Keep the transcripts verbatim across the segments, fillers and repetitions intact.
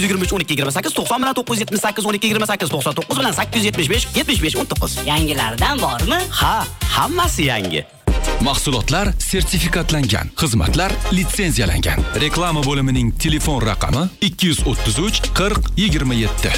yigirma uch o'n ikki yigirma sakkiz to'qson bilan to'qqiz yuz yetmish sakkiz o'n ikki yigirma sakkiz to'qson to'qqiz bilan sakkiz yuz yetmish besh yetmish besh o'n to'qqiz. Yangilardan bormi? Ha, hammasi yangi. Mahsulotlar sertifikatlangan, xizmatlar litsenziyalangan. Reklama bo'limining telefon raqami ikki yuz o'ttiz uch qirq yigirma yetti.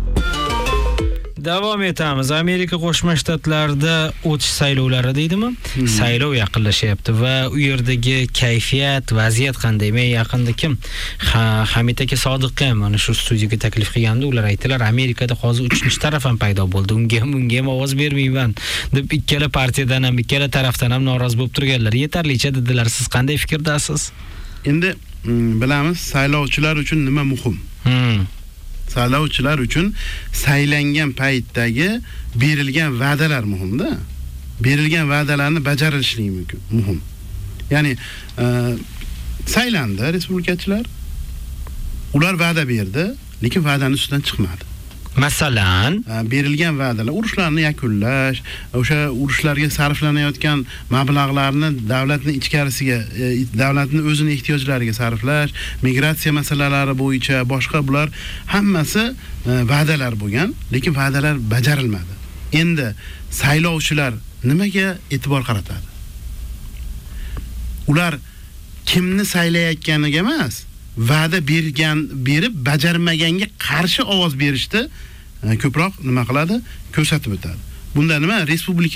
Davom etamiz. Amerika Qo'shma Shtatlarida o'tish saylovlari deydimi? Hmm. Saylov yaqinlashyapti va u yerdagi kayfiyat, vaziyat qanday? Men yaqinda kim? Ha, Hamid aka Sodiqqa ham mana shu studiyaga taklif qilganda ular aytdilar, Amerikada hozir uchinchi taraf ham paydo bo'ldi. Unga ham unga ham ovoz bermayman deb ikkala partiyadan ham, ikkala tarafdan ham norozi bo'lib turganlar. Yetarlicha dedilar. Siz qanday fikrdasiz? Endi bilamiz, saylovchilar uchun nima muhim? Hmm. Saylovchilar uchun saylangan paytdagi berilgan va'dalar muhimda. Berilgan va'dalarni bajarilishligi mumkin, muhim. Ya'ni e, saylandi respublikachilar. Ular va'da berdi, lekin va'daning ustidan chiqmadi. Masalan, berilgan va'dalar, urushlarni yakunlash, o'sha urushlarga sarflanayotgan mablag'larni davlatning ichkarisiga, davlatning o'zining ehtiyojlariga sarflash, migratsiya masalalari bo'yicha boshqa bular hammasi va'dalar bo'lgan, lekin va'dalar bajarilmadi. Endi saylovchilar nimaga e'tibor qaratadi? Ular kimni saylayotganiga emas, va'da bergan, berib bajarmaganga qarshi ovoz berishdi ko'proq nima qiladi? Ko'rsatib o'tadi. Bunda nima? Respublika